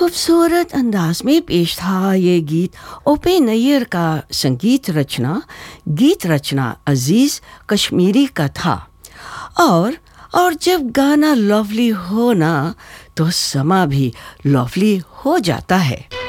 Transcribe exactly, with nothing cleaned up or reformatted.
खूबसूरत अंदाज में पेश था ये गीत। ओपे नैयर का संगीत रचना गीत रचना अजीज़ कश्मीरी का था। और और जब गाना लवली हो ना तो समा भी लवली हो जाता है।